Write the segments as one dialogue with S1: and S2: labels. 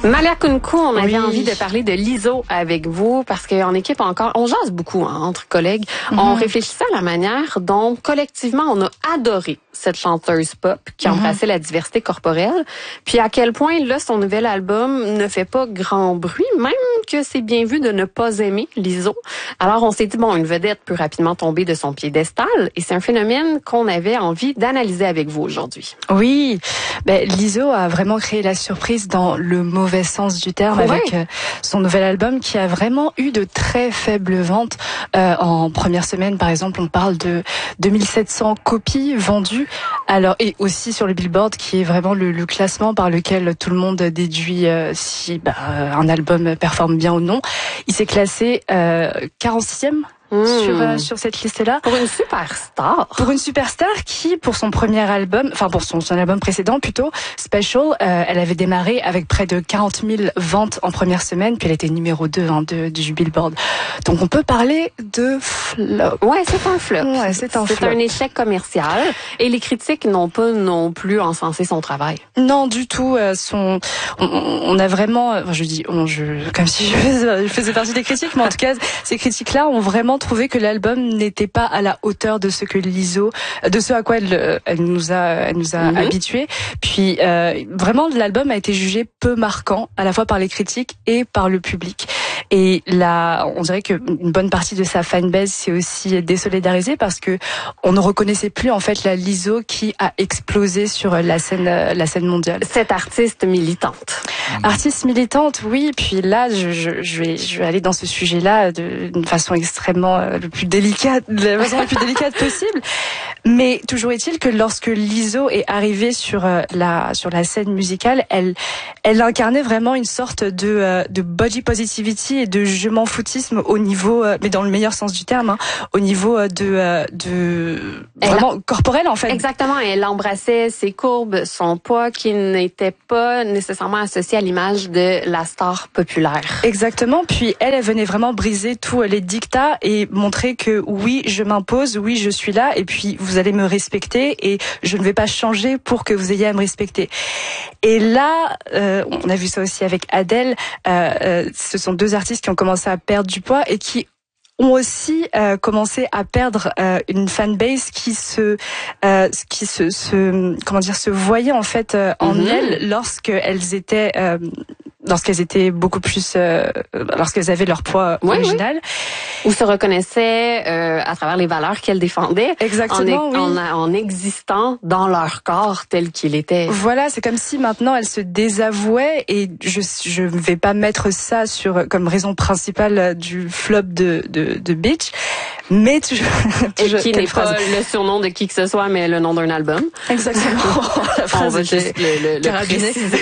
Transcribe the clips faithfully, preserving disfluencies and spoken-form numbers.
S1: Malia Kunku, on avait
S2: oui.
S1: envie de parler de l'I S O avec vous parce qu'en équipe encore, on jase beaucoup hein, entre collègues. Mm-hmm. On réfléchissait à la manière dont collectivement on a adoré cette chanteuse pop qui embrassait mm-hmm. la diversité corporelle. Puis à quel point là son nouvel album ne fait pas grand bruit, même que c'est bien vu de ne pas aimer l'I S O. Alors on s'est dit bon, une vedette peut rapidement tomber de son piédestal et c'est un phénomène qu'on avait envie d'analyser avec vous aujourd'hui.
S2: Oui, ben l'I S O a vraiment créé la surprise dans le mauvais sens du terme ouais. avec euh, son nouvel album qui a vraiment eu de très faibles ventes. Euh, en première semaine, par exemple, on parle de deux mille sept cents copies vendues. Alors et aussi sur le Billboard, qui est vraiment le, le classement par lequel tout le monde déduit euh, si bah, un album performe bien ou non. Il s'est classé euh, quarante-sixième. Mmh. Sur, euh, sur cette liste-là.
S1: Pour une superstar.
S2: Pour une superstar qui, pour son premier album, enfin pour son, son album précédent plutôt, Special, euh, elle avait démarré avec près de quarante mille ventes en première semaine, puis elle était numéro deux hein, de, du Billboard. Donc on peut parler de flop.
S1: Ouais, c'est un flop.
S2: Ouais, c'est un flop.
S1: C'est un échec commercial. Et les critiques n'ont pas non plus encensé son travail.
S2: Non, du tout. Euh, son, on, on a vraiment, enfin, je dis, on, je, comme si je faisais, je faisais partie des critiques, mais en tout cas, ces critiques-là ont vraiment trouvé que l'album n'était pas à la hauteur de ce que l'I S O, de ce à quoi elle, elle nous a, elle nous a mm-hmm. habitués. Puis euh, vraiment, l'album a été jugé peu marquant, à la fois par les critiques et par le public. Et là, on dirait que une bonne partie de sa fanbase s'est aussi désolidarisée parce que on ne reconnaissait plus en fait la L I S O qui a explosé sur la scène, la scène mondiale.
S1: Cette artiste militante.
S2: Mmh. Artiste militante, oui. Puis là, je, je, je vais, je vais aller dans ce sujet-là d'une façon extrêmement euh, le plus délicate, de la façon la plus délicate possible. Mais toujours est-il que lorsque L I S O est arrivée sur euh, la sur la scène musicale, elle elle incarnait vraiment une sorte de euh, de body positivity et de je m'en foutisme au niveau, euh, mais dans le meilleur sens du terme, hein, au niveau euh, de euh, de vraiment
S1: a...
S2: corporel en fait.
S1: Exactement. Elle embrassait ses courbes, son poids qui n'était pas nécessairement associé à l'image de la star populaire.
S2: Exactement. Puis elle, elle venait vraiment briser tous les dictats et montrer que oui, je m'impose, oui, je suis là, et puis vous allez me respecter et je ne vais pas changer pour que vous ayez à me respecter. Et là, euh, on a vu ça aussi avec Adele. Euh, euh, ce sont deux artistes qui ont commencé à perdre du poids et qui ont aussi euh, commencé à perdre euh, une fanbase qui se euh, qui se, se comment dire se voyait en fait euh, en mm-hmm. elles lorsqu'elles étaient euh, lorsqu'elles étaient beaucoup plus euh, lorsqu'elles avaient leur poids
S1: oui,
S2: original
S1: oui. Ou se reconnaissaient euh, à travers les valeurs qu'elles défendaient.
S2: Exactement,
S1: en,
S2: oui.
S1: en, en existant dans leur corps tel qu'il était.
S2: Voilà, c'est comme si maintenant elles se désavouaient et je je ne vais pas mettre ça sur comme raison principale du flop de de, de Bitch, mais toujours,
S1: toujours et qui n'est phrase. Pas le surnom de qui que ce soit, mais le nom d'un album.
S2: Exactement. La phrase
S1: on va juste le, le, le
S2: préciser.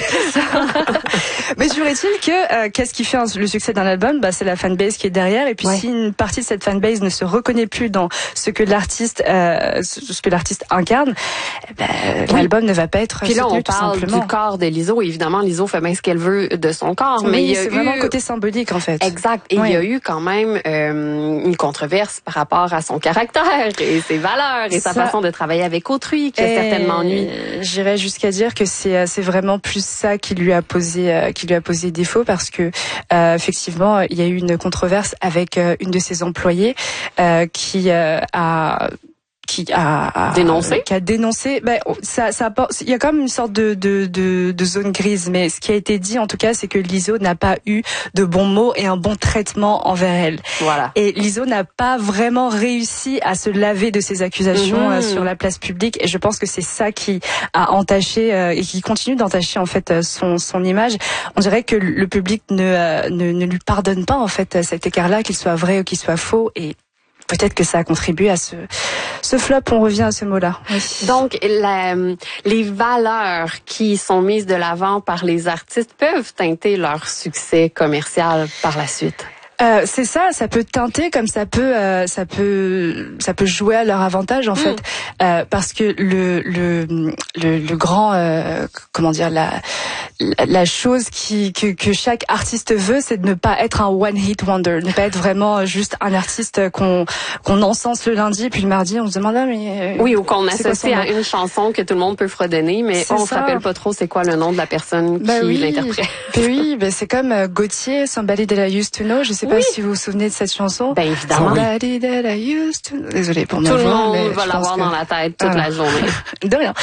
S2: Mais toujours est-il que euh, qu'est-ce qui fait un, le succès d'un album? Bah, c'est la fanbase qui est derrière. Et puis ouais. si une partie de cette fanbase ne se reconnaît plus dans ce que l'artiste, euh, ce que l'artiste incarne, bah, oui. l'album ne va pas être.
S1: Puis là,
S2: soutenu,
S1: on parle
S2: tout
S1: du corps de L I S O. Évidemment, L I S O fait bien ce qu'elle veut de son corps,
S2: oui,
S1: mais il y a
S2: c'est
S1: eu...
S2: vraiment le côté symbolique en fait.
S1: Exact. Et oui. il y a eu quand même euh, une controverse par rapport à son caractère et ses valeurs et ça... sa façon de travailler avec autrui qui a certainement nuit.
S2: J'irais jusqu'à dire que c'est c'est vraiment plus ça qui lui a posé euh, qui lui a posé défaut parce que euh, effectivement il y a eu une controverse avec euh, une de ses employées euh, qui euh, a qui a, a
S1: dénoncé
S2: qui a dénoncé ben ça ça il y a quand même une sorte de de de de zone grise, mais ce qui a été dit en tout cas c'est que L I S O n'a pas eu de bons mots et un bon traitement envers elle.
S1: Voilà.
S2: Et L I S O n'a pas vraiment réussi à se laver de ces accusations mmh. euh, sur la place publique et je pense que c'est ça qui a entaché euh, et qui continue d'entacher en fait euh, son son image. On dirait que le public ne euh, ne, ne lui pardonne pas en fait cet écart-là, qu'il soit vrai ou qu'il soit faux, et peut-être que ça a contribué à ce ce flop, on revient à ce mot-là. Oui.
S1: Donc, la, les valeurs qui sont mises de l'avant par les artistes peuvent teinter leur succès commercial par la suite.
S2: Euh, c'est ça, ça peut teinter comme ça peut, euh, ça peut, ça peut jouer à leur avantage en mmh. fait, euh, parce que le le le, le grand, euh, comment dire, la la, la chose qui que, que chaque artiste veut, c'est de ne pas être un one hit wonder, ne pas être vraiment juste un artiste qu'on qu'on encense le lundi, puis le mardi on se demande ah, mais
S1: oui, ou qu'on associe à une chanson que tout le monde peut fredonner, mais on se rappelle pas trop c'est quoi le nom de la personne
S2: bah
S1: qui
S2: oui.
S1: l'interprète.
S2: Ben oui, ben c'est comme euh, Gauthier, Somebody That I Used to Know. Je sais pas oui. si vous vous souvenez de cette chanson.
S1: Ben évidemment.
S2: Somebody That I Used to Know. Désolée pour ma
S1: Tout
S2: voix,
S1: le monde
S2: mais
S1: va l'avoir que... dans la tête toute voilà. la journée.
S2: De rien.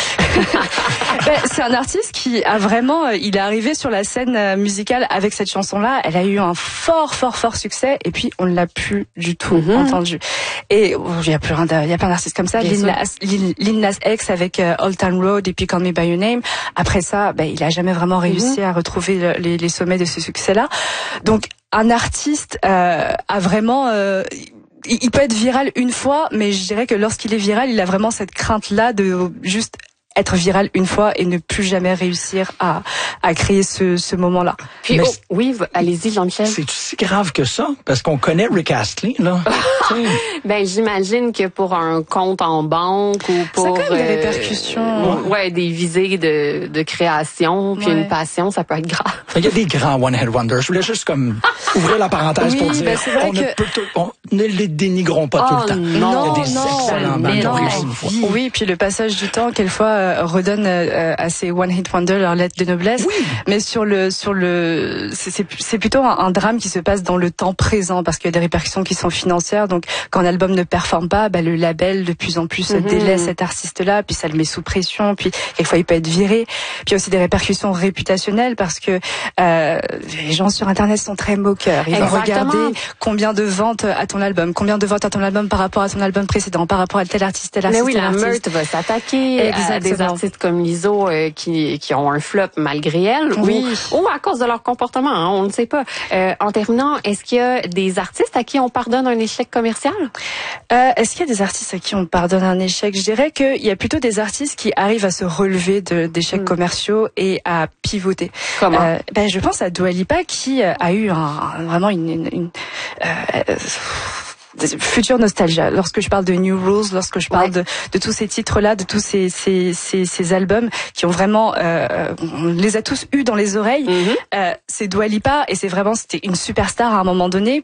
S2: ben, c'est un artiste qui a vraiment, il est arrivé sur la scène musicale avec cette chanson-là. Elle a eu un fort, fort, fort succès. Et puis on ne l'a plus du tout mm-hmm. entendu. Et oh, il y a plein, il y a plein d'artistes comme ça. Lil Nas, Lil Nas X avec euh, Old Town Road et puis Call Me By Your Name. Après ça, ben il a jamais vraiment réussi mm-hmm. à retrouver le, les, les sommets de ce succès-là. Donc un artiste euh, a vraiment euh, il peut être viral une fois, mais je dirais que lorsqu'il est viral, il a vraiment cette crainte-là de juste être viral une fois et ne plus jamais réussir à à créer ce ce moment-là.
S1: Puis oh, oui, allez-y Jean-Michel.
S3: C'est si grave que ça parce qu'on connaît Rick Astley là.
S1: Ben j'imagine que pour un compte en banque ou pour
S2: ça a quand même des répercussions.
S1: Euh, ouais, des visées de de création puis ouais. une passion, ça peut être grave.
S3: Il y a des grands one hit wonders. Je voulais juste comme ouvrir la parenthèse
S2: oui,
S3: pour dire
S2: ben on,
S3: que...
S2: ne
S3: peut tout, on ne les dénigrons pas
S1: oh,
S3: tout le temps.
S1: Non,
S3: il y a des
S2: non,
S3: excellents bands qui ont réussi une fois.
S2: Oui, puis le passage du temps quelquefois euh, redonne euh, à ces one hit wonders leur lettre de noblesse.
S3: Oui.
S2: Mais sur le sur le c'est c'est plutôt un, un drame qui se passe dans le temps présent parce qu'il y a des répercussions qui sont financières. Donc quand un album ne performe pas, bah, le label de plus en plus mm-hmm. délaisse cet artiste-là, puis ça le met sous pression, puis quelquefois il peut être viré. Puis il y a aussi des répercussions réputationnelles parce que euh, les gens sur Internet sont très moqueurs. Ils
S1: Exactement.
S2: vont regarder combien de ventes à ton album, combien de ventes à ton album par rapport à ton album précédent, par rapport à tel artiste, tel artiste,
S1: Mais oui,
S2: tel
S1: la
S2: artiste.
S1: meute va s'attaquer
S2: Exactement.
S1: à des artistes comme Lizzo euh, qui qui ont un flop malgré elle,
S2: oui.
S1: ou, ou à cause de leur comportement, hein, on ne sait pas. Euh, en terminant, est-ce qu'il y a des artistes à qui on pardonne un échec commercial?
S2: Euh, est-ce qu'il y a des artistes à qui on pardonne un échec? Je dirais qu'il y a plutôt des artistes qui arrivent à se relever de, d'échecs mm. commerciaux et à pivoter.
S1: Comment?
S2: Euh, ben, je pense à Dua Lipa qui a eu un, vraiment une... une, une euh, future nostalgie. Lorsque je parle de New Rules, lorsque je parle ouais. de, de tous ces titres-là, de tous ces, ces, ces, ces albums qui ont vraiment, euh, on les a tous eus dans les oreilles, mm-hmm. euh, c'est Dua Lipa et c'est vraiment, c'était une superstar à un moment donné.